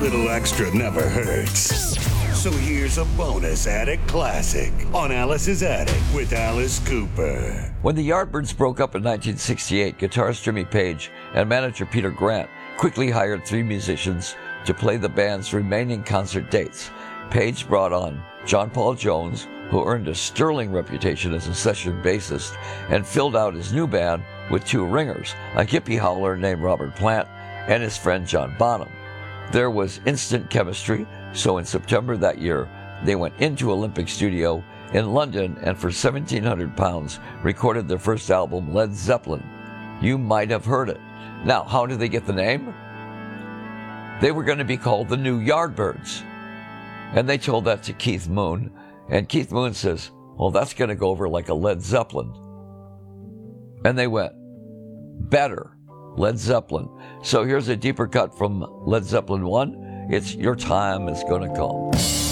little extra never hurts. So here's a bonus Attic Classic on Alice's Attic with Alice Cooper. When the Yardbirds broke up in 1968, guitarist Jimmy Page and manager Peter Grant quickly hired 3 musicians to play the band's remaining concert dates. Page brought on John Paul Jones, who earned a sterling reputation as a session bassist, and filled out his new band with 2 ringers, a hippie howler named Robert Plant and his friend John Bonham. There was instant chemistry, so in September that year, they went into Olympic Studio in London and for £1,700 recorded their first album, Led Zeppelin. You might have heard it. Now, how did they get the name? They were going to be called the New Yardbirds. And they told that to Keith Moon, and Keith Moon says, well, that's going to go over like a Led Zeppelin. And they went, better, Led Zeppelin. So here's a deeper cut from Led Zeppelin 1. It's Your Time Is Gonna Come.